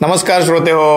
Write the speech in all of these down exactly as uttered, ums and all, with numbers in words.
नमस्कार श्रोते हो.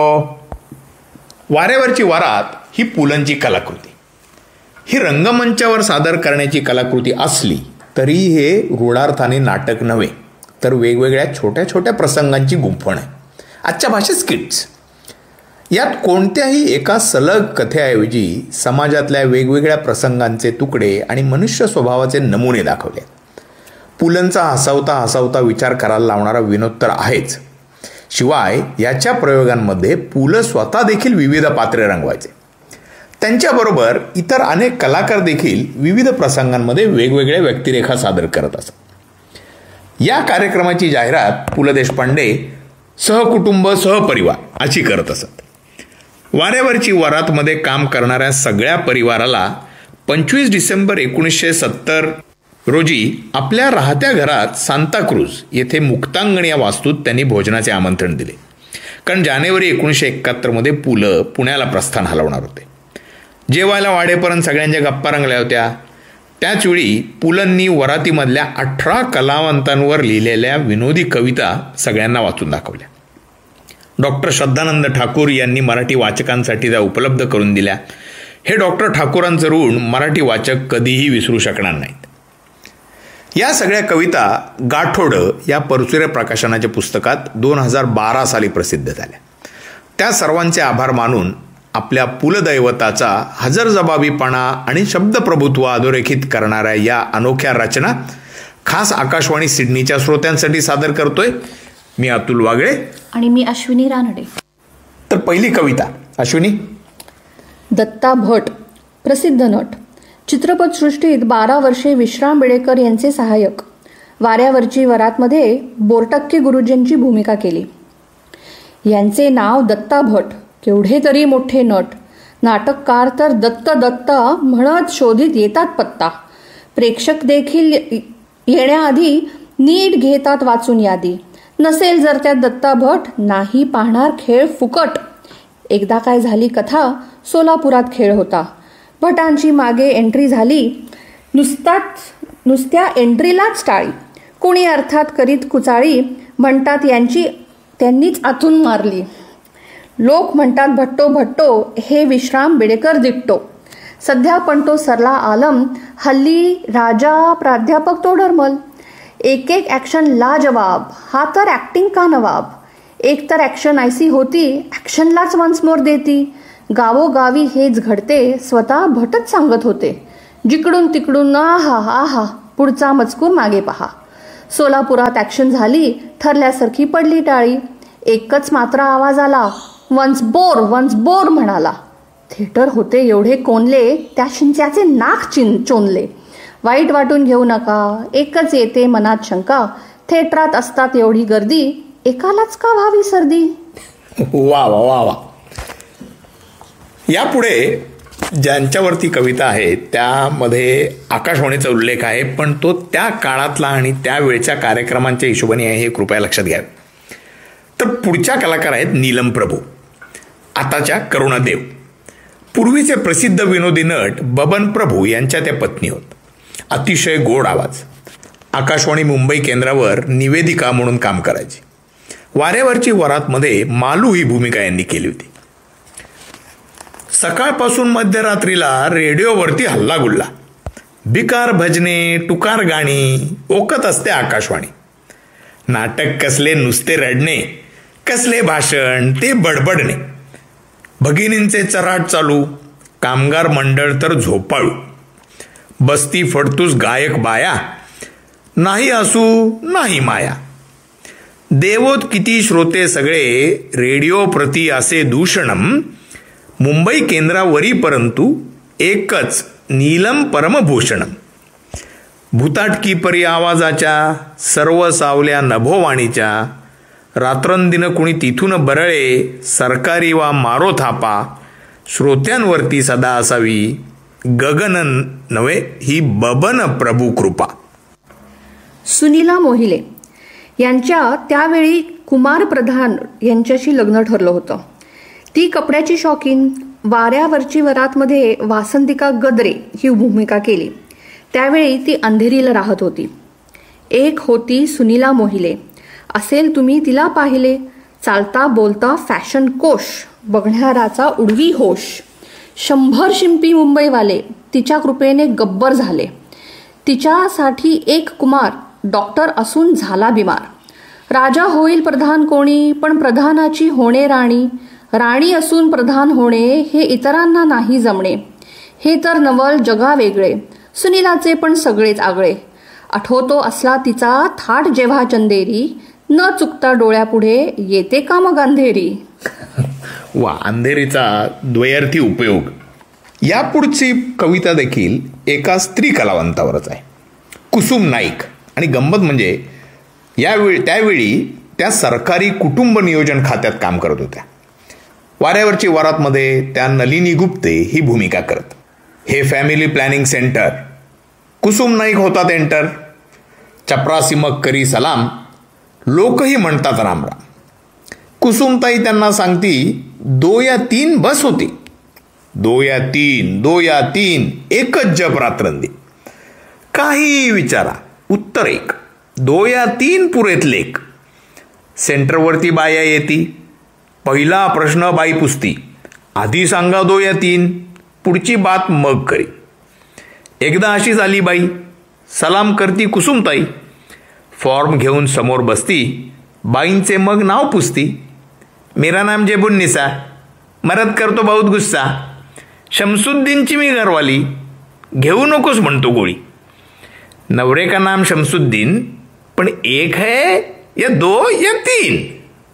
वाऱ्यावरची वरात ही पुलंची कलाकृती, ही रंगमंचावर सादर करण्याची कलाकृती असली तरी हे रूढार्थाने नाटक नव्हे तर वेगवेगळ्या छोट्या छोट्या प्रसंगांची गुंफण आहे. आजच्या भाषेत स्किट्स. यात कोणत्याही एका सलग कथेऐवजी समाजातल्या वेगवेगळ्या प्रसंगांचे तुकडे आणि मनुष्य स्वभावाचे नमुने दाखवले. पुलंचा हसवता हसवता विचार करायला लावणारा विनोद तर आहेच, शिवाय याच्या प्रयोगांमध्ये पु ल स्वतः देखील विविध पात्रे रंगवायचे. त्यांच्याबरोबर इतर अनेक कलाकार देखील विविध प्रसंगांमध्ये वेगवेगळ्या व्यक्तिरेखा सादर करत असत. या कार्यक्रमाची जाहिरात पु ल देशपांडे सहकुटुंब सहपरिवार अशी करत असत. वाऱ्यावरची वरातमध्ये काम करणाऱ्या सगळ्या परिवाराला पंचवीस डिसेंबर एकोणीसशे सत्तर रोजी आपल्या राहत्या घरात सांताक्रूज येथे मुक्तांगण या वास्तूत त्यांनी भोजनाचे आमंत्रण दिले. कारण जानेवारी एकोणीसशे एकाहत्तरमध्ये पु ल पुण्याला प्रस्थान हलवणार होते. जेवायला वाढेपर्यंत सगळ्यांच्या गप्पा रंगल्या होत्या. त्याचवेळी पुलंनी वरातीमधल्या अठरा कलावंतांवर लिहिलेल्या विनोदी कविता सगळ्यांना वाचून दाखवल्या. डॉक्टर श्रद्धानंद ठाकूर यांनी मराठी वाचकांसाठी त्या उपलब्ध करून दिल्या. हे डॉक्टर ठाकूरांचं ऋण मराठी वाचक कधीही विसरू शकणार नाहीत. या सगळ्या कविता गाठोडं या परचुरे प्रकाशनाच्या पुस्तकात दोन हजार बारा साली प्रसिद्ध झाल्या. त्या सर्वांचे आभार मानून आपल्या पुलदैवताचा हजरजबाबीपणा आणि शब्दप्रभुत्व अधोरेखित करणाऱ्या या अनोख्या रचना खास आकाशवाणी सिडनीच्या श्रोत्यांसाठी सादर करतोय मी अतुल वागळे आणि मी अश्विनी रानडे. तर पहिली कविता. अश्विनी. दत्ता भट, प्रसिद्ध नट, चित्रपटसृष्टीत बारा वर्षे विश्राम बेडेकर यांचे सहाय्यक, वाऱ्यावरची वरातमध्ये बोरटक्के गुरुजींची भूमिका केली. यांचे नाव दत्ता भट, केवढे तरी मोठे नट. नाटककार तर दत्त दत्त म्हणत शोधित येतात पत्ता. प्रेक्षक देखील येण्याआधी नीट घेतात वाचून यादी. नसेल जर त्यात दत्ता भट, नाही पाहणार खेळ फुकट. एकदा काय झाली कथा, सोलापुरात खेळ होता. भटांची मागे एंट्री झाली, नुसताच नुसत्या एंट्रीलाच टाळी. कोणी अर्थात करीत कुचाळी, म्हणतात यांची त्यांनीच आतून मारली. लोक म्हणतात भट्टो भट्टो, हे विश्राम बेडेकर दिट्टो. सध्या पण तो सरला आलम, हल्ली राजा प्राध्यापक तो डरमल. एक एक ॲक्शन लाजवाब, हा तर ॲक्टिंग का नवाब. एक तर ॲक्शन ऐसी होती, ॲक्शनलाच वन्स मोर देती. गावोगावी हेच घडते, स्वतः भटच सांगत होते. जिकडून तिकडून आहा आहा, पुढचा मजकूर मागे पहा. सोलापुरात ॲक्शन झाली, ठरल्यासारखी पडली टाळी. एकच मात्र आवाज आला, वन्स बोर वन्स बोर म्हणाला. थिएटर होते एवढे कोणले, त्या शिंच्याचे नाक चिन चोनले. वाईट वाटून घेऊ नका, एकच येते मनात शंका. थिएटरात असतात एवढी गर्दी, एकालाच का व्हावी सर्दी. वा वा वा वा. यापुढे ज्यांच्यावरती कविता आहे त्यामध्ये आकाशवाणीचा उल्लेख आहे, पण तो त्या काळातला आणि त्यावेळच्या कार्यक्रमांच्या हिशोबाने आहे, हे कृपया लक्षात घ्यावे. तर पुढच्या कलाकार आहेत नीलम प्रभू, आताच्या करुणा देव. पूर्वीचे प्रसिद्ध विनोदी नट बबन प्रभू यांच्या त्या पत्नी होत. अतिशय गोड आवाज. आकाशवाणी मुंबई केंद्रावर निवेदिका म्हणून काम करायची. वाऱ्यावरची वरातमध्ये मालू ही भूमिका यांनी केली होती. सकाळपासून मध्यरात्रीला रेडिओवरती हल्लागुल्ला, बिकार भजने, टुकार गाणी ओकत असते आकाशवाणी. नाटक कसले नुसते रडणे, कसले भाषण ते बडबडणे. भगिनींचे चराट चालू, कामगार मंडळ तर झोपाळू. बस्ती फडतूस गायक बाया, नाही असू नाही माया. देवोत किती श्रोते सगळे, रेडिओ प्रती असे दूषणम. मुंबई केंद्रावरी परंतु एकच नीलम परमभूषणम. भूताटकी परी आवाजाच्या, सर्व सावल्या नभोवाणीच्या. रात्रंदिन कुणी तिथून बरळे, सरकारी वा मारो थापा. श्रोत्यांवरती सदा असावी, गगन नव्हे ही बबन प्रभू कृपा. सुनीला मोहिले यांच्या त्यावेळी कुमार प्रधान यांच्याशी लग्न ठरलं होतं. ती कपड्याची शौकीन. वाऱ्यावरची वरातमध्ये वासंतिका गद्रे ही भूमिका केली. त्यावेळी ती अंधेरीला राहत होती. एक होती सुनीला मोहिले, असेल तुम्ही तिला पाहिले. चालता बोलता फॅशन कोश, बघणाराचा उडवी होश. शंभर शिंपी मुंबईवाले तिच्या कृपेने गब्बर झाले. तिच्यासाठी एक कुमार डॉक्टर असून झाला बिमार. राजा होईल प्रधान कोणी, पण प्रधानाची होणे राणी. राणी असून प्रधान होणे हे इतरांना नाही जमणे. हे तर नवल जगा वेगळे, सुनीलाचे पण सगळेच आगळे. आठवतो असला तिचा थाट जेव्हा चंदेरी, न चुकता डोळ्यापुढे येते का मग अंधेरी. वा, अंधेरीचा द्वयार्थी उपयोग. यापुढची कविता देखील एका स्त्री कलावंतावरच आहे, कुसुम नाईक. आणि गंमत म्हणजे यावेळी त्यावेळी त्या सरकारी कुटुंब नियोजन खात्यात काम करत होत्या. वाऱ्यावरची वरातमध्ये त्या नलिनी गुप्ते ही भूमिका करत. हे family planning centre, Kusum Naik होतात एंटर. चपरासी मग करी सलाम, लोकही म्हणतात रामराम. कुसुमताई त्यांना सांगती, दो या तीन बस होती. दो या तीन, दो या तीन, एकच जप रात्रंदी. काही विचारा, उत्तर एक. दो या तीन पुरेत लेख. सेंटरवरती बाया येती. पहिला प्रश्न बाई पुसती, आधी सांगा दो या तीन, पुढची बात मग करी. एकदा अशी झाली बाई, सलाम करती कुसुमताई. फॉर्म घेऊन समोर बसती, बाईंचे मग नाव पुसती. मेरा नाम जेबुन्निसा, मरत करतो बहुत गुस्सा. शमसुद्दीनची मी घरवाली, घेऊ नकोस म्हणतो गोळी. नवरे का नाम शमसुद्दीन, पण एक है या दो या तीन.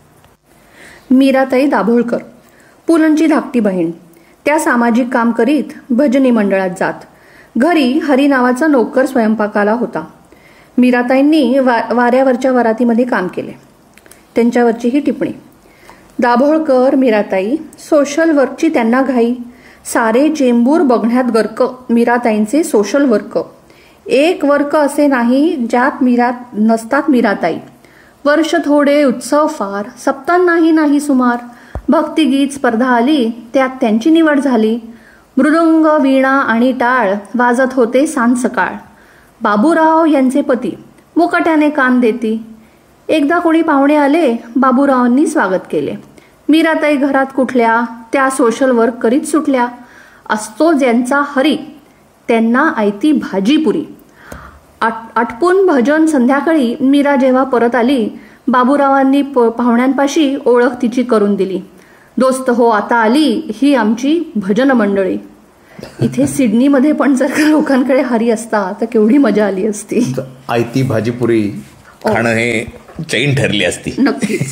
मीराताई दाभोळकर, पुलंची धाकटी बहीण. त्या सामाजिक काम करीत भजनी मंडळात जात. घरी हरी नावाचा नोकर स्वयंपाकाला होता. मीराताईंनी वा वाऱ्यावरच्या वरातीमध्ये काम केले. त्यांच्यावरची ही टिप्पणी. दाभोळकर मीराताई, सोशल वर्कची त्यांना घाई. सारे चेंबूर बघण्यात गर्क मीराताईंचे सोशल वर्क. एक वर्क असे नाही ज्यात मीरा नसतात मीराताई. वर्ष थोडे, उत्सव फार, सप्तांनाही नाही सुमार. भक्तिगीत स्पर्धा आली, त्यात त्यांची निवड झाली. मृदुंग, वीणा आणि टाळ वाजत होते सांज सकाळ. बाबूराव यांचे पती मुकाट्याने कान देती. एकदा कोणी पाहुणे आले, बाबूरावांनी स्वागत केले. मीराताई घरात कुठल्या, त्या सोशल वर्क करीत सुटल्या. असतो ज्यांचा हरी, त्यांना आयती भाजीपुरी. आट आटपून भजन संध्याकाळी मीरा जेव्हा परत आली, बाबूरावांनी प पाहुण्यांपाशी ओळख तिची करून दिली. दोस्त हो, आता आली ही आमची भजन मंडळी. इथे सिडनीमध्ये पण जर का लोकांकडे हरी असता तर केवढी मजा आली असती. आयती भाजीपुरी खाणं हे चैन ठरली असती. नक्कीच.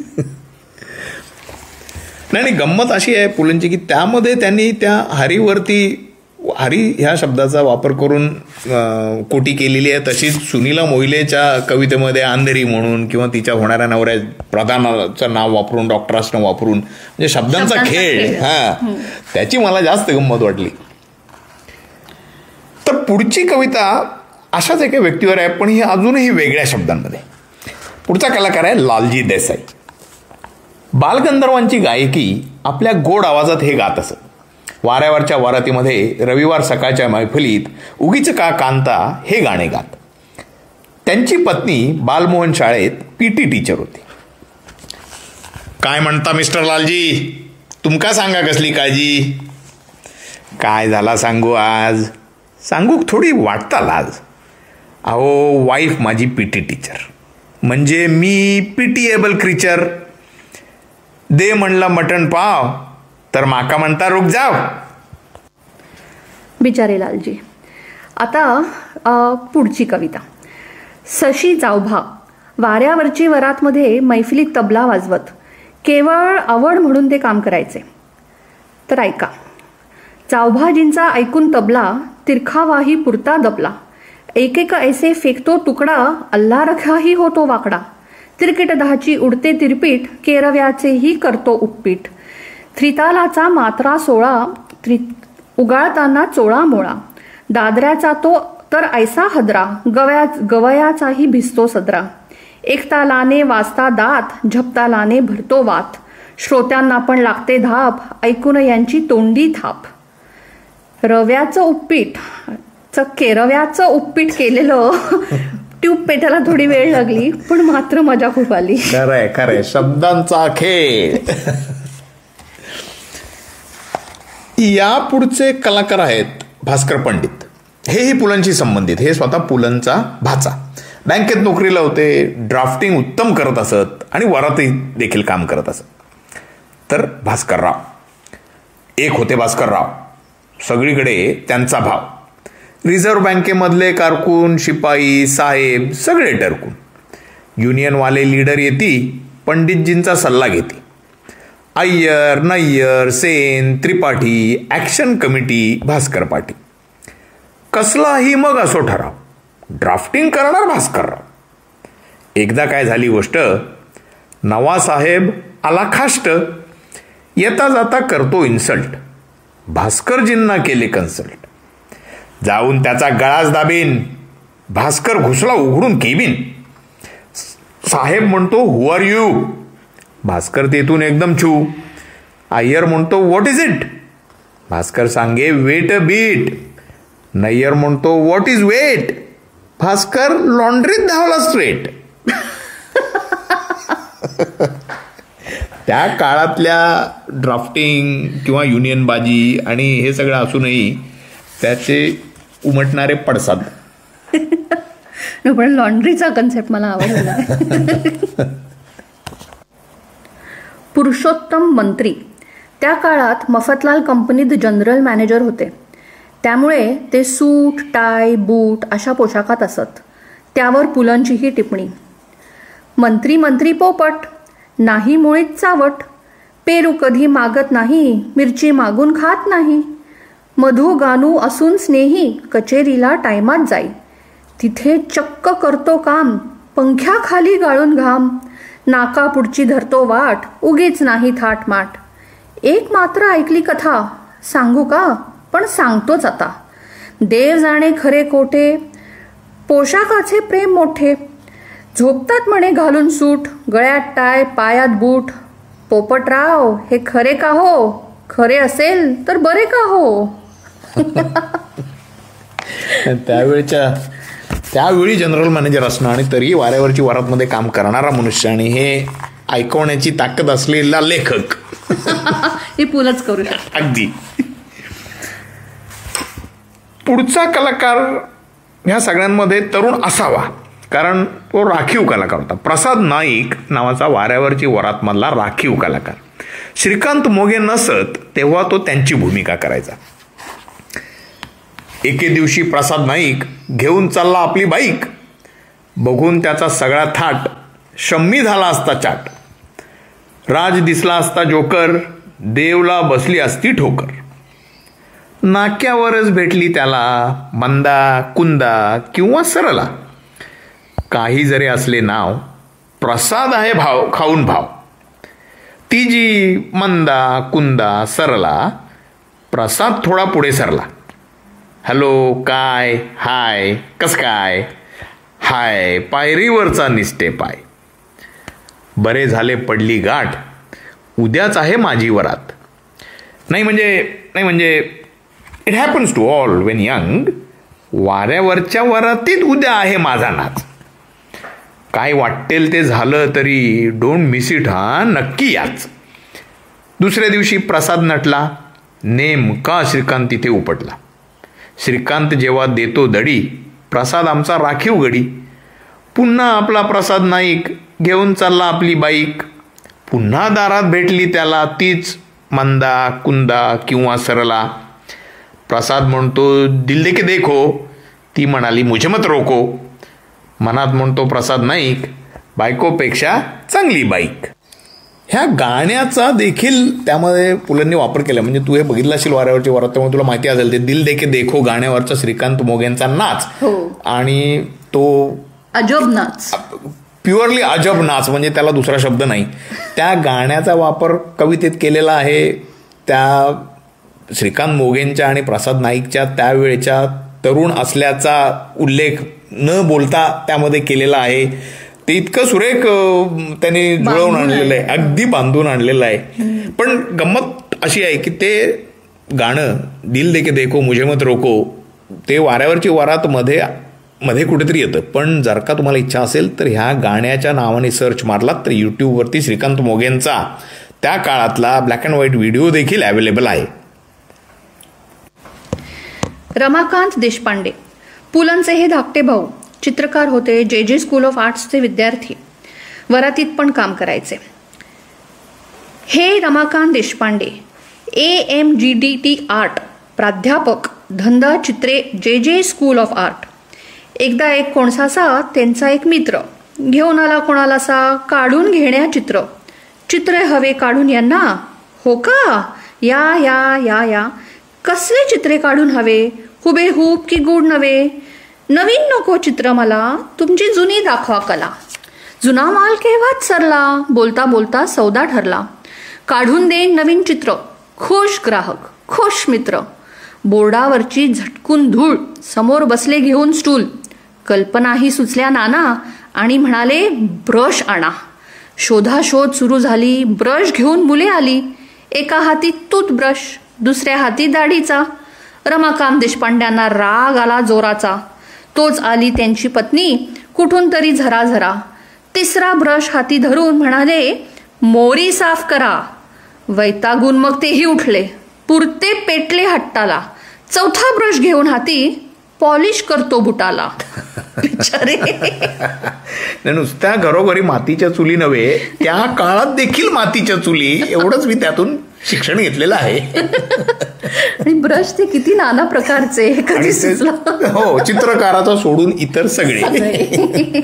नाही नाही, गंमत अशी आहे पुलंची की त्यामध्ये त्यांनी त्या हरीवरती, हरी ह्या शब्दाचा वापर करून कोटी केलेली आहे. तशीच सुनीला मोहिलेच्या कवितेमध्ये अंधेरी म्हणून किंवा तिच्या होणाऱ्या नवऱ्या प्रधानाचं नाव वापरून, डॉक्टराचं नाव वापरून, म्हणजे शब्दांचा खेळ. हा, त्याची मला जास्त गंमत वाटली. तर पुढची कविता अशाच एका व्यक्तीवर आहे, पण ही अजूनही वेगळ्या शब्दांमध्ये. पुढचा कलाकार आहे लालजी देसाई. बालगंधर्वांची गायकी आपल्या गोड आवाजात हे गात असत. वाऱ्यावरच्या वरातीमध्ये रविवार सकाळच्या मैफलीत उगीच का कांता हे गाणे गात. त्यांची पत्नी बालमोहन शाळेत पीटी टीचर होती. काय म्हणता मिस्टर लालजी, तुमका सांगा कसली काळजी. काय झाला सांगू आज, सांगू थोडी वाटता लाज. अहो, वाईफ माझी पीटी टीचर, म्हणजे मी पीटीएबल क्रिचर. दे म्हणलं मटण पाव, तर माका म्हणता रुक जाव. बिचारे लालजी. आता पुढची कविता. सशी जावभा. वाऱ्यावरची वरातमध्ये मैफिलीत तबला वाजवत. केवळ आवड म्हणून ते काम करायचे. तर ऐका. जावभाजींचा ऐकून तबला तिरखावाही पुरता दबला. एक एक ऐसे फेकतो तुकडा, अल्ला रखाही होतो वाकडा. तिरकीट दहाची उडते तिरपीट, केरव्याचेही करतो उपपीठ. त्रितालाचा मात्रा सोळा, त्रि उगाळताना चोळा मोळा. दादऱ्याचा तो तर ऐसा हदरा, गव्या गवयाचाही भिजतो सदरा. एक तालाने वाजता दात, झपतालाने भरतो वात. श्रोत्यांना पण लागते धाप, ऐकून यांची तोंडी थाप. रव्याचं उपपीठ, केरव्याचं उपपीठ केलेलं ट्यूब पेटायला थोडी वेळ लागली, पण मात्र मजा खूप आली. खरंय खरंय, शब्दांचा खेळ. या पुढचे कलाकार आहेत भास्कर पंडित. हेही पुलंशी संबंधित. हे स्वतः पुलंचा भाचा. बँकेत नोकरीला होते, ड्राफ्टिंग उत्तम करत असत आणि वरातही देखील काम करत असत. तर भास्करराव एक होते. भास्करराव सगळीकडे त्यांचा भाव. रिझर्व्ह बँकेमधले कारकून, शिपाई, साहेब सगळे टरकून. युनियनवाले लीडर येती, पंडितजींचा सल्ला घेते. अय्यर, नय्यर, सेन, त्रिपाठी, ॲक्शन कमिटी, भास्कर पाटी. कसलाही मग असो ठराव, ड्राफ्टिंग करणार भास्करराव. एकदा काय झाली गोष्ट, नवासाहेब आला खाष्ट. येता जाता करतो इन्सल्ट. भास्करजींना केले कन्सल्ट. जाऊन त्याचा गळाच दाबीन. भास्कर घुसला उघडून केबिन. साहेब म्हणतो हु आर यू. भास्कर तेथून एकदम छू. अय्यर म्हणतो व्हॉट इज इट. भास्कर सांगे वेट अ बीट. नय्यर म्हणतो what is weight. Bhaskar लॉन्ड्रीत धावला straight. त्या काळातल्या ड्राफ्टिंग किंवा युनियनबाजी आणि हे सगळं असूनही त्याचे उमटणारे पडसाद. पण लॉन्ड्रीचा कन्सेप्ट मला आवडला. पुरुषोत्तम मंत्री त्या काळात मफतलाल कंपनीत जनरल मॅनेजर होते. त्यामुळे ते सूट, टाय, बूट अशा पोशाखात असत. त्यावर पुलंचीही टिप्पणी. मंत्री मंत्री पोपट, नाही मुळीत चावट. पेरू कधी मागत नाही, मिरची मागून खात नाही. मधू गानू असून स्नेही, कचेरीला टायमात जाई. तिथे चक्क करतो काम, पंख्याखाली गाळून घाम. नाका पुढची धरतो वाट, उगीच नाही थाटमाट. एक मात्र ऐकली कथा, सांगू का, पण सांगतोच आता. देव जाणे खरे कोठे, पोशाखाचे प्रेम मोठे. झोपतात म्हणे घालून सूट, गळ्यात टाय, पायात बूट. पोपटराव हे खरे का हो, खरे असेल तर बरे का हो. त्यावेळच्या त्यावेळी जनरल मॅनेजर असणं आणि तरीही वाऱ्यावरची वरातमध्ये काम करणारा मनुष्य आणि हे ऐकवण्याची ताकद असलेला लेखक हे पुलंच करू शकतो अगदी. पुढचा कलाकार ह्या सगळ्यांमध्ये तरुण असावा, कारण तो राखीव कलाकार होता. प्रसाद नाईक नावाचा वाऱ्यावरची वरातमधला राखीव कलाकार. श्रीकांत मोघे नसत तेव्हा तो त्यांची भूमिका करायचा. एके दिवशी प्रसाद नाईक घेऊन चालला आपली बाईक. बघून त्याचा सगळा थाट शम्मी झाला असता चाट. राज दिसला असता जोकर, देवला बसली असती ठोकर. नाक्यावरच भेटली त्याला मंदा, कुंदा किंवा सरला. काही जरी असले नाव, प्रसाद आहे भाव खाऊन भाव. ती जी मंदा, कुंदा, सरला, प्रसाद थोडा पुढे सरला. हॅलो, काय, हाय, कस काय, हाय, पायरीवरचा निसटे पाय. बरे झाले पडली गाठ, उद्याच आहे माझी वरात. नाही म्हणजे नाही म्हणजे it happens to all Wien young. वाऱ्यावरच्या वरातीत उद्या आहे माझा नाच. काय वाटेल ते झालं तरी डोंट मिस इट हा, नक्की याच. दुसऱ्या दिवशी प्रसाद नटला. नेमका श्रीकांत तिथे उपटला. श्रीकांत जेव्हा देतो दडी, प्रसाद आमचा राखीव गडी. पुन्हा आपला प्रसाद नाईक घेऊन चालला आपली बाईक. पुन्हा दारात भेटली त्याला तीच मंदा, कुंदा किंवा सरला. प्रसाद म्हणतो दिल दे के देखो, ती म्हणाली मुझे मत रोको. मनात म्हणतो प्रसाद नाईक, बायकोपेक्षा चांगली बाईक. ह्या गाण्याचा देखील त्यामध्ये पुलंनी वापर केला. म्हणजे तू हे बघितलं असेल वाऱ्यावरची वरात, त्यामुळे तुला माहिती असेल ते दिल दे के देखो गाण्यावरचा श्रीकांत मोघेंचा नाच. आणि तो अजब नाच, प्युअरली अजब नाच, म्हणजे त्याला दुसरा शब्द नाही. त्या गाण्याचा वापर कवितेत केलेला आहे. त्या श्रीकांत मोघेंच्या आणि प्रसाद नाईकच्या त्यावेळेच्या तरुण असल्याचा उल्लेख न बोलता त्यामध्ये केलेला आहे. ते इतकं सुरेख त्यांनी जुळवून आणलेलं आहे, अगदी बांधून आणलेलं आहे. पण गंमत अशी आहे की ते गाणं दिल दे के देखो मुझे मत रोको, ते वाऱ्यावरची वरात मध्ये मध्ये कुठेतरी येतं. पण जर का तुम्हाला इच्छा असेल तर ह्या गाण्याच्या नावाने सर्च मारलात तर यूट्यूबवरती श्रीकांत मोघेंचा त्या काळातला ब्लॅक अँड व्हाईट व्हिडिओ देखील अवेलेबल आहे. रमाकांत देशपांडे पुलंचे हे धाकटे भाऊ चित्रकार होते. जे जे स्कूल ऑफ आर्ट्सचे विद्यार्थी, वरातीत पण काम करायचे. हे Ramakant Deshpande A M G D T art प्राध्यापक, धंदा चित्रे, जे जे स्कूल ऑफ आर्ट. एकदा एक कोणसासा त्यांचा एक मित्र घेऊन आला कोणालासा काढून घेण्या चित्र. चित्रे हवे काढून यांना. हो का, या या या या कसले चित्रे काढून हवे, हुबेहूब की गूढ नव्हे. नवीन नको चित्र मला, तुमची जुनी दाखवा कला. जुना माल केव्हाच सरला, बोलता बोलता सौदा ठरला. काढून देईन नवीन चित्र, खुश ग्राहक खुश मित्र. बोर्डावरची झटकून धूळ, समोर बसले घेऊन स्टूल. कल्पनाही सुचल्या नाना आणि म्हणाले ब्रश आणा. शोधाशोध सुरू झाली, ब्रश घेऊन मुले आली. एका हाती टूथब्रश, दुसऱ्या हाती दाढीचा. रमाकांत देशपांड्यांना राग आला जोराचा. तोच आली त्यांची पत्नी कुठून तरी झरा झरा. तिसरा ब्रश हाती धरून म्हणाले मोरी साफ करा. वैतागून मग तेही उठले, पुरते पेटले हट्टाला. चौथा ब्रश घेऊन हाती पॉलिश करतो बुटाला. बिचारे. नुसत्या घरोघरी मातीच्या चुली नव्हे, त्या काळात देखील मातीच्या चुली, एवढंच मी त्यातून शिक्षण घेतलेलं आहे. आणि ब्रश ते किती नाना प्रकारचे. हो, चित्रकाराचा सोडून इतर सगळे.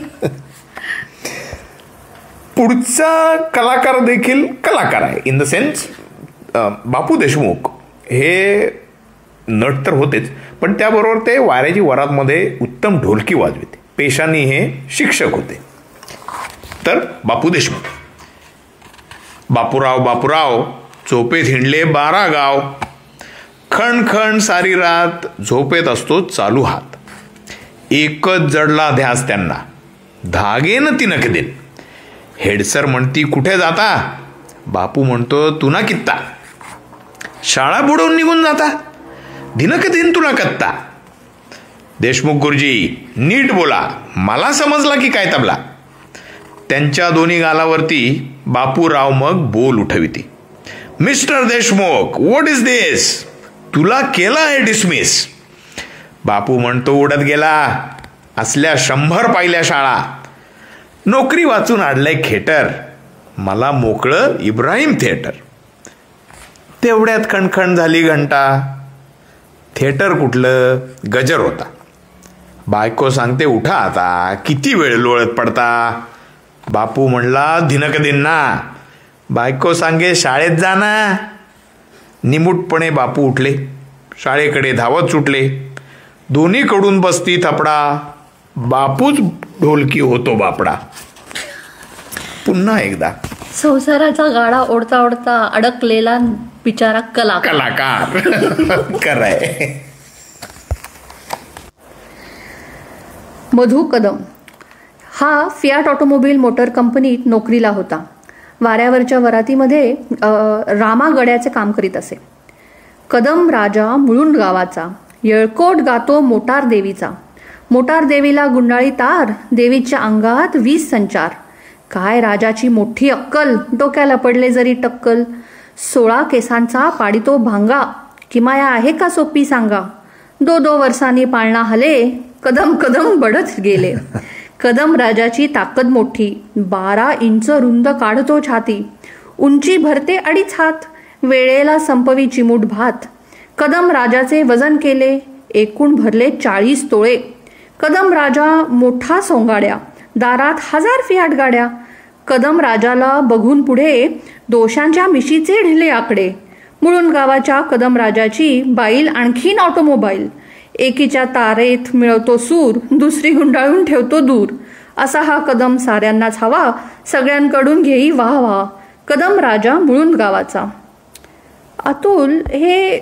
पुढचा कलाकार देखील कलाकार आहे. इन द सेन्स बापू देशमुख हे नट तर होतेच, पण त्याबरोबर ते वाऱ्याची वरातमध्ये उत्तम ढोलकी वाजविते. पेशाने हे शिक्षक होते. तर बापू देशमुख. बापूराव बापूराव झोपेत हिंडले बारा गाव. खण खण सारी रात झोपेत असतो चालू हात. एकच जडला ध्यास त्यांना, धागेन तिनक देन. हेडसर म्हणती कुठे जाता, बापू म्हणतो तुना कित्ता. शाळा बुडवून निघून जाता, दिनक दिन तुला कत्ता. देशमुख गुरुजी नीट बोला, मला समजला की काय तबला. त्यांच्या दोन्ही गालावरती बापूराव मग बोल उठविते. मिस्टर देशमुख व्हॉट इज दिस, तुला केला आहे डिसमिस. बापू म्हणतो उडत गेला, असल्या शंभर पाहिल्या शाळा. नोकरी वाचून आणलंय खेटर, मला मोकळं इब्राहिम थिएटर. तेवढ्यात खणखण झाली घंटा. थिएटर कुठलं, गजर होता. बायको सांगते उठा आता, किती वेळ लोळत पडता. बापू म्हणला धिनक दिन ना. बायको सांगे शाळेत जा ना. निमूटपणे बापू उठले, शाळेकडे धावत सुटले. दोन्हीकडून बसती थपडा, बापूच ढोलकी होतो बापडा. पुन्हा एकदा संसाराचा गाडा ओढता ओढता अडकलेला बिचारा कलाकार. कलाकार खरंय. मधु कदम हा फियाट ऑटोमोबाईल मोटर कंपनीत नोकरीला होता. वाऱ्यावरच्या वरातीमध्ये रामा गड्याचे काम करीत असे. कदम राजा मुळुंड गावाचा, येळकोट गातो मोटार देवीचा. मोटार देवीला गुंडाळी तार, देवीच्या अंगात वीस संचार. काय राजाची मोठी अक्कल, डोक्याला पडले जरी टक्कल. सोळा केसांचा पाडितो भांगा, किमाया आहे का सोपी सांगा. दो दो वर्षांनी पाळणा हले, कदम कदम बढत गेले. कदम राजाची ताकद मोठी, बारा इंच रुंद काढतो छाती. उंची भरते अडीच हात, वेळेला संपवी चिमूट भात. कदम राजाचे वजन केले, एकूण भरले चाळीस तोळे. कदम राजा मोठा सोंगाड्या, दारात हजार फियाट गाड्या. कदम राजाला बघून पुढे दोषांच्या मिशीचे ढिले आकडे. मुळुंड गावाच्या कदम राजाची बाईल आणखीन ऑटोमोबाईल. एकीच्या तारेत मिळवतो सूर, दुसरी गुंडाळून ठेवतो दूर. असा हा कदम साऱ्यांनाच हवा, सगळ्यांकडून घेई वाह वाह. कदम राजा मुळुंड गावाचा. अतुल हे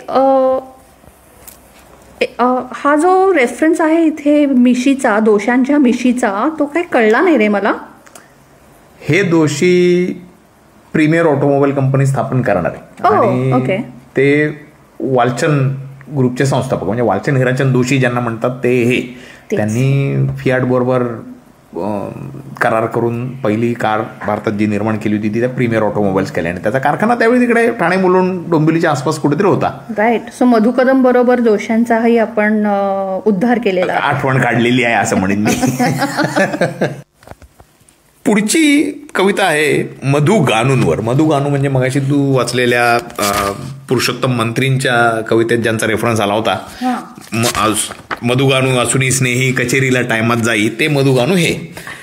हा जो रेफरन्स आहे इथे मिशीचा, दोषांच्या मिशीचा, तो काही कळला नाही रे मला. हे दोषी प्रीमियर ऑटोमोबाईल कंपनी स्थापन करणार आहे आणि ते वालचंद ग्रुपचे संस्थापक म्हणजे वालचंद हिराचंद दोषी ज्यांना म्हणतात ते हे त्यांनी फियाट बरोबर करार करून पहिली कार भारतात जी निर्माण केली होती ती त्या प्रीमियर ऑटोमोबाईल्स केल्या आणि त्याचा कारखाना त्यावेळी तिकडे ठाणे मुलुंड डोंबिवलीच्या आसपास कुठेतरी होता. राईट. सो मधु कदम बरोबर जोशांचाही आपण उद्धार केलेला, आठवण काढलेली आहे असं म्हणेन मी. पुढची कविता आहे मधु गानूंवर. मधु गानू म्हणजे मगाशी तू वाचलेल्या पुरुषोत्तम मंत्रींच्या कवितेत ज्यांचा रेफरन्स आला होता, मधु गानू असूनही स्नेही कचेरीला टायमात जाई, ते मधु गानू हे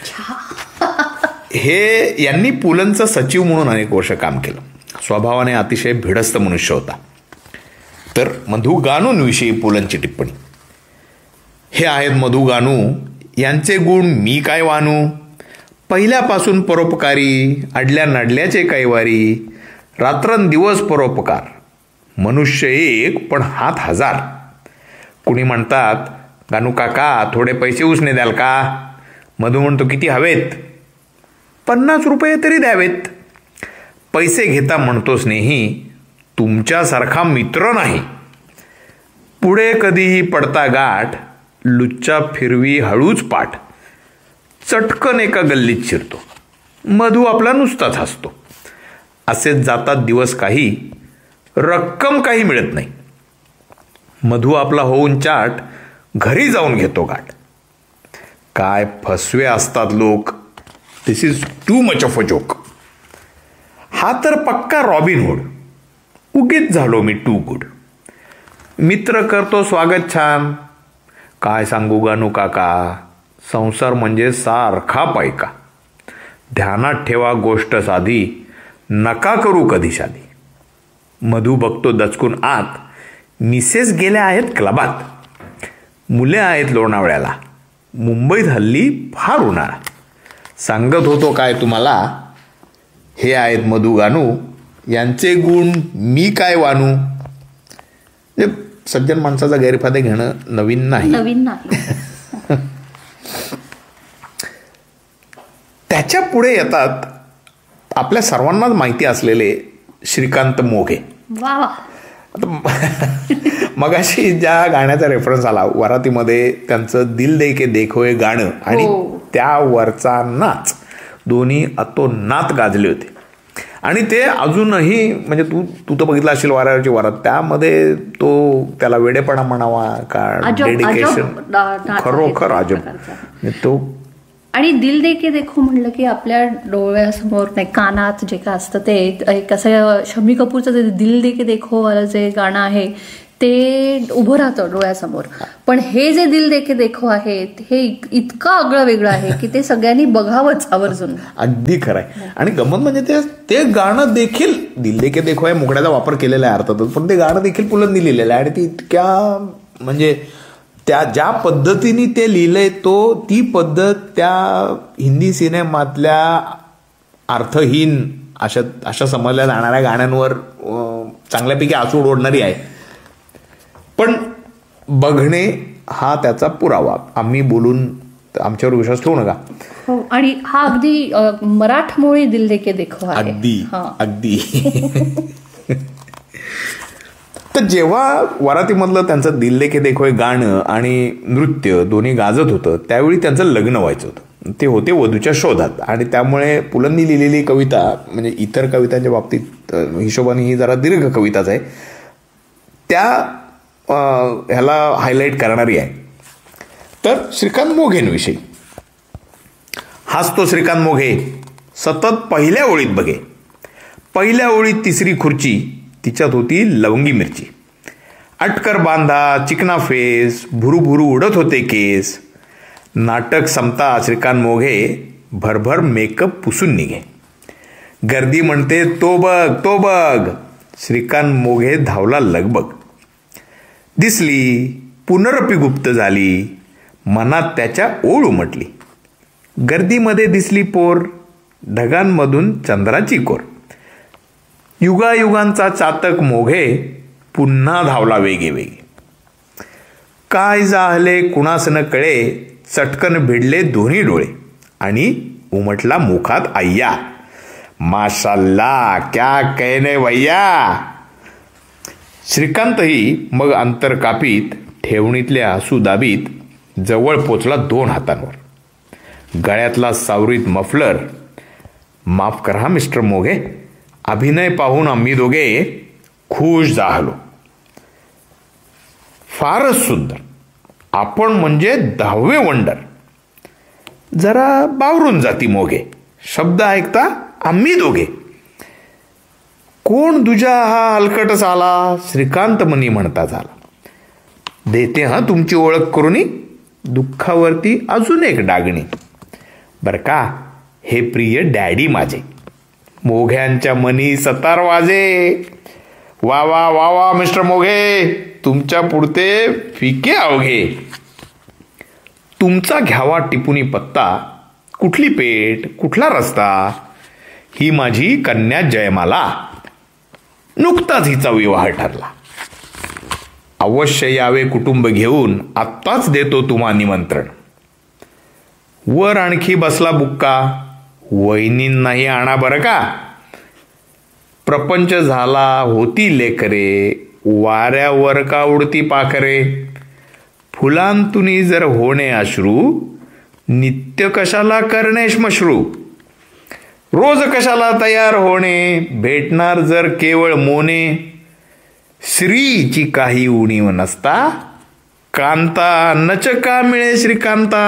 हे यांनी पुलंचं सचिव म्हणून अनेक वर्ष काम केलं. स्वभावाने अतिशय भिडस्त मनुष्य होता. तर मधु गानूंविषयी पुलंची टिप्पणी. हे आहेत मधु गानू, यांचे गुण मी काय वानू, पहिल्यापासून परोपकारी, अडल्या नडल्याचे कैवारी, रात्रंदिवस परोपकार, मनुष्य एक पण हात हजार. कुणी म्हणतात गानू काका थोडे पैसे उसने द्याल का. मधू म्हणतो किती हवेत. पन्नास रुपये तरी द्यावेत. पैसे घेता म्हणतो स्नेही, तुमच्यासारखा मित्र नाही. पुढे कधीही पडता गाठ, लुच्चा फिरवी हळूच पाठ. चटकन एका गल्लीत शिरतो, मधू आपला नुसताच हसतो. असेच जातात दिवस काही, रक्कम काही मिळत नाही. मधू आपला होऊन चाट, घरी जाऊन घेतो गाठ. काय फसवे असतात लोक. दिस is too much of a joke. हा तर पक्का रॉबिनहूड, उगीच झालो मी टू गुड. मित्र करतो स्वागत छान, काय सांगू गानू काका, संसार म्हणजे सारखा पायका. ध्यानात ठेवा गोष्ट साधी, नका करू कधी शादी. मधू बघतो दचकून आत, मिसेस गेल्या आहेत क्लबात. मुले आहेत लोणावळ्याला, मुंबईत हल्ली फार उन्हाळा. सांगत होतो काय तुम्हाला, हे आहेत मधू गानू, यांचे गुण मी काय वानू. सज्जन माणसाचा गैरफायदा घेणं नवीन नाही नवीन नाही त्याच्या पुढे येतात आपल्या सर्वांनाच माहिती असलेले श्रीकांत मोघे. वा. मगाशी ज्या गाण्याचा रेफरन्स आला वरातीमध्ये, त्यांचं दिल दे के देखोय गाणं आणि त्यावरचा नाच, दोन्ही अतोनात गाजले होते. आणि ते अजूनही म्हणजे तू तू तर बघितलं असेल वाऱ्यावरची वरात, त्यामध्ये तो त्याला वेडेपणा म्हणावा का डेडिकेशन, खरोखर अजब तो. आणि दिल दे के देखो म्हणलं की आपल्या डोळ्यासमोर नाही, कानात जे काय असतं ते एक असं शम्मी कपूरचं जे दिल दे के देखो वालं जे गाणं आहे ते उभं राहतं डोळ्यासमोर. पण हे जे दिल दे के देखो आहे हे इतकं आगळं वेगळं आहे की ते सगळ्यांनी बघावंच आवर्जून. अगदी खरं आहे. आणि गंमत म्हणजे ते ते गाणं देखील, दिल दे के देखो आहे मुकड्याचा वापर केलेला आहे अर्थातच, पण ते गाणं देखील पुलंनी लिहिलेलं आहे. आणि ती इतक्या म्हणजे त्या ज्या पद्धतीने ते लिहिलंय तो, ती पद्धत त्या हिंदी सिनेमातल्या अर्थहीन अशा अशा समजल्या जाणाऱ्या गाण्यांवर चांगल्यापैकी आसूड ओढणारी आहे. पण बघणे हा त्याचा पुरावा. आम्ही बोलून आमच्यावर विश्वास ठेवू नका. हो. आणि हा अगदी मराठमोळी दिल दे के देखो आहे. अगदी अगदी. तर जेव्हा वरातीमधलं त्यांचं दिल दे के देखो हे गाणं आणि नृत्य दोन्ही गाजत होतं, त्यावेळी त्यांचं लग्न व्हायचं होतं. ते होते वधूच्या शोधात. आणि त्यामुळे पुलंनी लिहिलेली कविता म्हणजे इतर कवितांच्या बाबतीत हिशोबाने ही जरा दीर्घ कविताच आहे, त्या ह्याला हायलाईट करणारी आहे. तर श्रीकांत मोघेंविषयी. हाच तो श्रीकांत मोघे, सतत पहिल्या ओळीत बघे. पहिल्या ओळीत तिसरी खुर्ची, तिच्यात होती लवंगी मिरची. अटकर बांधा, चिकना फेस, भुरूभुरू उडत होते केस. नाटक संपता श्रीकांत मोघे भरभर मेकअप पुसून निघे. गर्दी म्हणते तो बघ तो बघ, श्रीकांत मोघे धावला लगबग. दिसली, पुनरपी गुप्त झाली, मनात त्याच्या ओळ उमटली. गर्दीमध्ये दिसली पोर, ढगांमधून चंद्राची कोर. युगायुगांचा चातक मोघे पुन्हा धावला वेगे वेगे. काय झाले कुणास न कळे, चटकन भिडले दोन्ही डोळे आणि उमटला मुखात अय्या. माशाल्लाह क्या कहने भैया. श्रीकांतही मग अंतर कापीत, ठेवणीतले हसू दाबीत जवळ पोचला दोन हातांवर. गळ्यातला सावरीत मफलर. माफ करा मिस्टर मोघे, अभिनय पाहून आम्ही दोघे खुश झालो. फारच सुंदर, आपण म्हणजे दहावे वंडर. जरा बावरून जाती मोघे, शब्द ऐकता आम्ही दोघे. कोण दुजा हा हलकटच आला, श्रीकांत मनी म्हणता झाला. देते हा तुमची ओळख करूनी, दुःखावरती अजून एक डागणी. बर का, हे प्रिय डॅडी माझे, मोघ्यांच्या मनी सतार वाजे. वा वा वा वा मिस्टर मोघे, तुमच्या पुढते फिके अवघे. तुमचा घ्यावा टिपुनी पत्ता, कुठली पेठ कुठला रस्ता. ही माझी कन्या जयमाला, नुकताच हिचा विवाह ठरला. अवश्य यावे कुटुंब घेऊन, आत्ताच देतो तुम्हा निमंत्रण. वर आणखी बसला बुक्का, वहिनींनाही आणा बरं का. प्रपंच झाला होती लेकरे, वाऱ्यावर का उडती पाखरे. फुलांतुनी जर होणे अश्रू, नित्य कशाला करणे श्मश्रू. रोज कशाला तयार होणे, भेटणार जर केवळ मोने. श्रीची काही उणीव नसता, कांता नच का मिळे श्रीकांता.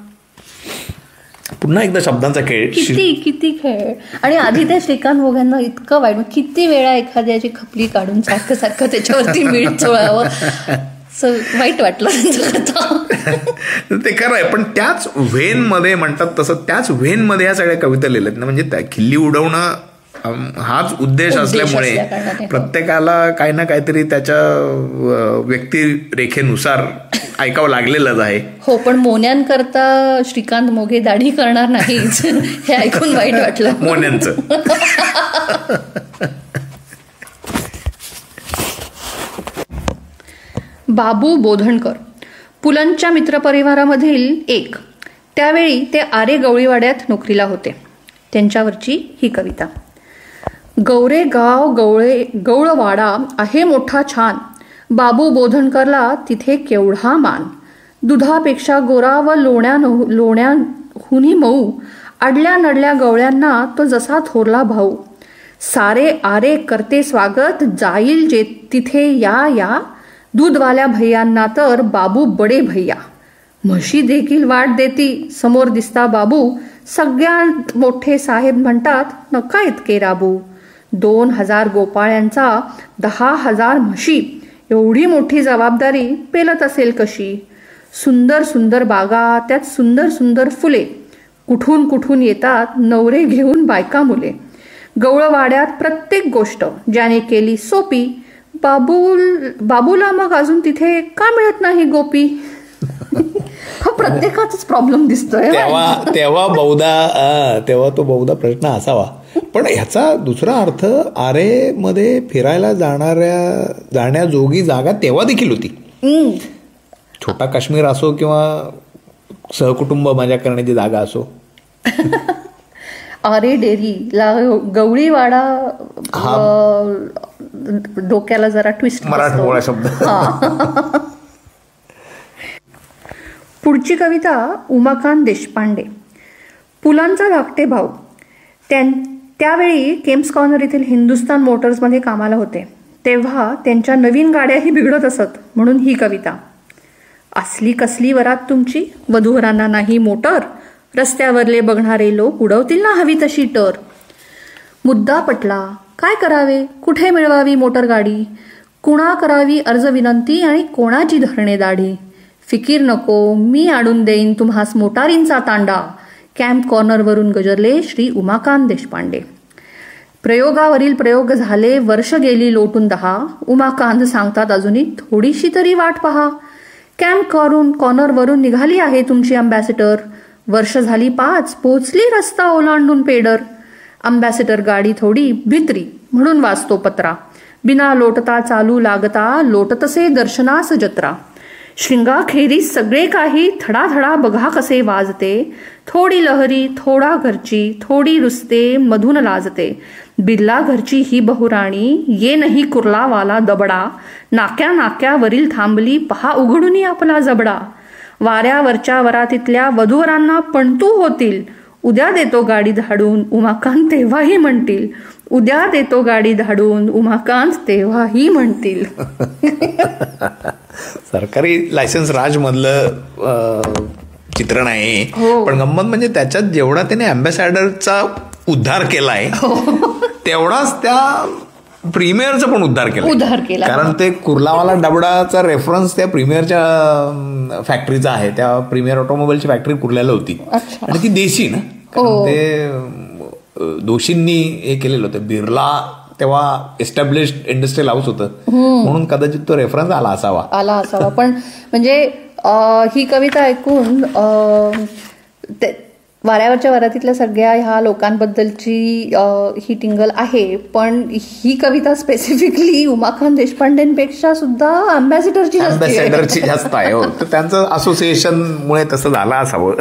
पुन्हा एकदा शब्दांचा खेळ. किती किती खेळ. आणि आधी त्या श्रीकांत मोघ्यांना इतकं वाईट, किती वेळा एखाद्याची खपली काढून सारखं सारखं त्याच्यावरती मीठ चोळावं, वाईट वाटलं ते खरं आहे. पण त्याच व्हेन मध्ये म्हणतात तसं, त्याच व्हेन मध्ये ह्या सगळ्या कविता लिहिल्यात ना. म्हणजे त्या खिल्ली उडवणं हाच उद्देश असल्यामुळे प्रत्येकाला काही ना काहीतरी त्याच्या व्यक्तिरेखेनुसार ऐकावं लागलेलंच आहे. हो, पण मोन्यांकरता श्रीकांत मोघे दाढी करणार नाही हे ऐकून वाईट वाटलं मोन्यांचं. बाबू बोधणकर, पुलंच्या मित्रपरिवारामधील एक. त्यावेळी ते आरे गवळीवाड्यात नोकरीला होते. त्यांच्यावरची ही कविता. गौरे गाव गवळे गवळवाडा आहे मोठा छान, बाबू बोधणकरला तिथे केवढा मान. दुधापेक्षा गोरा व लोण्या लोण्याहुनी मऊ, अडल्या नडल्या गवळ्यांना तो जसा थोरला भाऊ. सारे आरे करते स्वागत, जाईल जे तिथे या या. दूधवाल्या भैयांना तर बाबू बडे भैया. म्हशी देखील वाट देती, समोर दिसता बाबू. सगळ्यात मोठे साहेब म्हणतात, नका इतके राबू. दोन हजार गोपाळ्यांचा दहा हजार म्हशी, एवढी मोठी जबाबदारी पेलत असेल कशी. सुंदर सुंदर बागा, त्यात सुंदर सुंदर फुले. कुठून कुठून येतात नवरे घेऊन बायका मुले. गवळवाड्यात प्रत्येक गोष्ट ज्याने केली सोपी, बाबूल बाबूला मग अजून तिथे का मिळत नाही गोपी. हा प्रत्येकाचाच प्रॉब्लेम दिसतोय. तेव्हा तेव्हा बहुधा तेव्हा तो बहुधा प्रश्न असावा. पण ह्याचा दुसरा अर्थ, आरे मध्ये फिरायला जाणाऱ्या जाण्याजोगी जागा तेव्हा देखील होती. छोटा काश्मीर असो किंवा सहकुटुंब मजा करण्याची जागा असो. आरे डेरी ला गवळीवाडा डोक्याला जरा ट्विस्ट, मराठमोळा शब्द. पुढची कविता उमाकांत देशपांडे. पुलांचा धाकटे भाऊ. त्यावेळी केम्स कॉर्नर येथील हिंदुस्तान मोटर्समध्ये कामाला होते. तेव्हा त्यांच्या नवीन गाड्याही बिघडत असत, म्हणून ही कविता. असली कसली वरात तुमची, वधूवरांना नाही मोटर. रस्त्यावरले बघणारे लोक उडवतील ना हवी तशी टर. मुद्दा पटला, काय करावे, कुठे मिळवावी मोटर गाडी. कुणा करावी अर्ज विनंती आणि कोणाची धरणे दाढी. फिकीर नको, मी आणून देईन तुम्हास मोटारींचा तांडा. कॅम्प कॉर्नरवरून गजरले श्री उमाकांत देशपांडे. प्रयोगावरील प्रयोग झाले, वर्ष गेली लोटून दहा. उमाकांत सांगतात अजूनही थोडीशी तरी वाट पहा. कॅम्प कॉरून कॉर्नरवरून निघाली आहे तुमची अम्बॅसिडर. वर्ष झाली पाच, पोहोचली रस्ता ओलांडून पेडर. अम्बॅसिडर गाडी थोडी भित्री, म्हणून वाचतो पत्रा. बिना लोटता चालू लागता, लोटतसे दर्शनास जत्रा. श्रृंगाखेरीस सगळे काही थडाथडा बघा कसे वाजते. थोडी लहरी, थोडा घरची, थोडी रुसते, मधून लाजते. बिल्ला घरची ही बहुराणी, ये नाही कुर्लावाला दबडा. नाक्या नाक्यावरील थांबली, पहा उघडूनी आपला जबडा. वाऱ्यावरच्या वरातीतल्या वधूवरांना पणतू होतील. उद्या देतो गाडी धाडून उमाकांत तेव्हाही म्हणतील. उद्या देतो गाडी धाडून उमाकांत तेव्हाही म्हणतील. सरकारी लायसन्स राज मधलं चित्रण आहे. पण गंमत म्हणजे त्याच्यात जेवढा त्याने अँबॅसॅडरचा उद्धार केलाय तेवढाच त्या प्रीमियरचा पण उद्धार केला उद्धार केला कारण ते कुर्लावाला डबडाचा रेफरन्स त्या प्रीमियरच्या फॅक्टरीचा आहे. त्या प्रीमियर ऑटोमोबाईलची फॅक्टरी कुर्ल्याला होती आणि ती देशी ना, कारण ते दोषींनी हे केलेलं होतं. बिर्ला तेव्हा एस्टॅब्लिश्ड इंडस्ट्रियल हाऊस होतं म्हणून कदाचित तो रेफरन्स आला असावा आला असावा पण म्हणजे ही कविता ऐकून वाऱ्यावरच्या वरातीतल्या सगळ्या ह्या लोकांबद्दलची ही टिंगल आहे, पण ही कविता स्पेसिफिकली उमाकांत देशपांडेंपेक्षा सुद्धा अँबॅसिडरची अँबॅसिडरची जास्त आहे. हो, तर त्यांचं असोसिएशन मुळे तसं झालं असावं.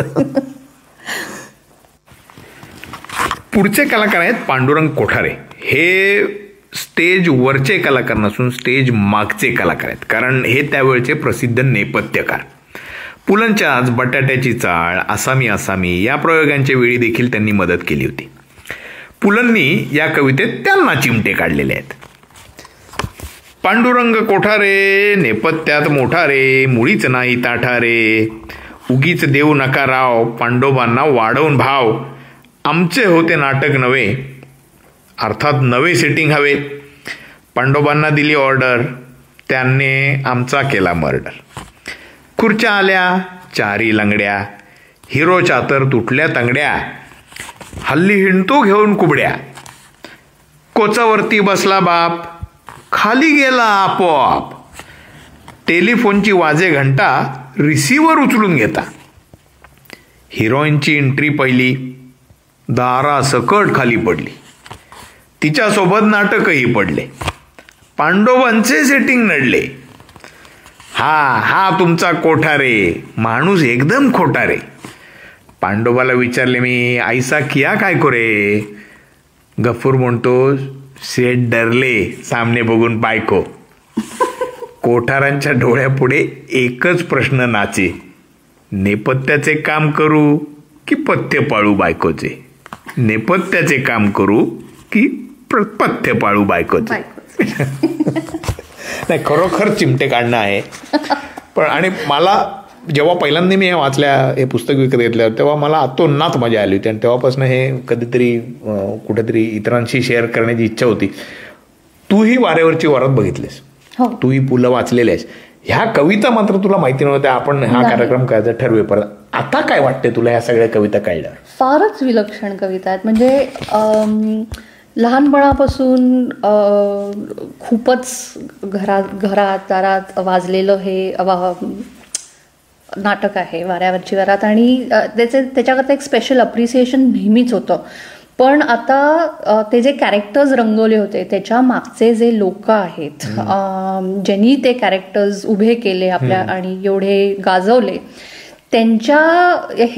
पुढचे कलाकार आहेत पांडुरंग कोठारे. हे स्टेज वरचे कलाकार नसून स्टेज मागचे कलाकार आहेत, कारण हे त्यावेळचे प्रसिद्ध नेपथ्यकार. पुलंच्या आज बटाट्याची चाळ, आसामी आसामी या प्रयोगांच्या वेळी देखील त्यांनी मदत केली होती. पुलंनी या कवितेत त्यांना चिमटे काढलेले आहेत. पांडुरंग कोठारे नेपथ्यात मोठा रे, मुळीच नाही ताठा रे, उगीच देऊ नका राव, पांडोबांना वाढवून भाव, आमचे होते नाटक नवे, अर्थात नवे सेटिंग हवे, पांडोबांना दिली ऑर्डर, त्यांनी आमचा केला मर्डर. खुर्च्या आल्या चारी लंगड्या, हिरो चातर तुटल्या तंगड्या, हल्ली हिंडतो घेऊन कुबड्या, कोचावरती बसला बाप, खाली गेला आपोआप, टेलिफोनची वाजे घंटा, रिसिव्हर उचलून घेता. हिरोईनची एंट्री पहिली, दारा सकट खाली पडली, तिच्यासोबत नाटकही पडले, पांडोबांचे सेटिंग नडले. हा हा तुमचा कोठारे, माणूस एकदम खोटारे. पांडोबाला विचारले मी, ऐसा किया काय करे, गफूर म्हणतो सेट डरले सामने बघून बायको. कोठारांच्या डोळ्यापुढे एकच प्रश्न नाचे, नेपथ्याचे काम करू की पथ्य पाळू बायकोचे, नेपथ्याचे काम करू की पथ्य पाळू बायकोचे. नाही, खरोखर चिमटे काढणं आहे. पण आणि मला जेव्हा पहिल्यांदा मी हे वाचल्या हे पुस्तक विकत घेतल्यावर तेव्हा मला अतोनात मजा आली होती आणि तेव्हापासून हे कधीतरी कुठेतरी इतरांशी शेअर करण्याची इच्छा होती. तूही वाऱ्यावरची वरात बघितलीस, तूही पुलं वाचलेली आहेस, ह्या कविता मात्र तुला माहिती नव्हत्या. आपण हा कार्यक्रम करायचा ठरवे, परत आता काय वाटते तुला ह्या सगळ्या कविता कळल्या? फारच विलक्षण कविता आहेत. म्हणजे लहानपणापासून खूपच घरात घरात दारात वाजलेलं हे नाटक आहे वाऱ्यावरची वरात आणि त्याचे त्याच्याकरता एक स्पेशल अप्रिसिएशन नेहमीच होतं. पण आता ते जे कॅरेक्टर्स रंगवले होते त्याच्या मागचे जे लोक आहेत ज्यांनी ते कॅरेक्टर्स उभे केले आपल्या आणि एवढे गाजवले त्यांच्या